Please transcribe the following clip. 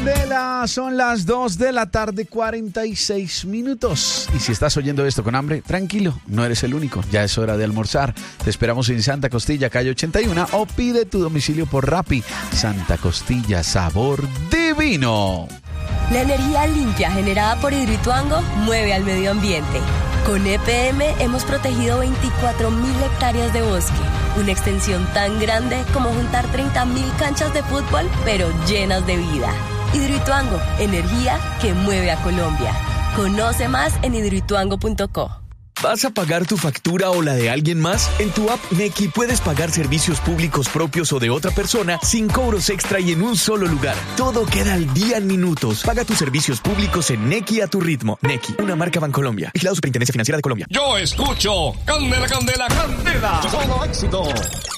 Candela, son las 2 de la tarde, 46 minutos. Y si estás oyendo esto con hambre, tranquilo, no eres el único. Ya es hora de almorzar. Te esperamos en Santa Costilla, calle 81, o pide tu domicilio por Rappi. Santa Costilla, sabor divino. La energía limpia generada por Hidroituango mueve al medio ambiente. Con EPM hemos protegido 24.000 hectáreas de bosque, una extensión tan grande como juntar 30.000 canchas de fútbol, pero llenas de vida. Hidroituango, energía que mueve a Colombia. Conoce más en hidroituango.co. ¿Vas a pagar tu factura o la de alguien más? En tu app Nequi puedes pagar servicios públicos propios o de otra persona sin cobros extra y en un solo lugar. Todo queda al día en minutos. Paga tus servicios públicos en Nequi a tu ritmo. Nequi, una marca Bancolombia. Vigilado Superintendencia Financiera de Colombia. Yo escucho Candela, Candela, Candela. Solo éxito.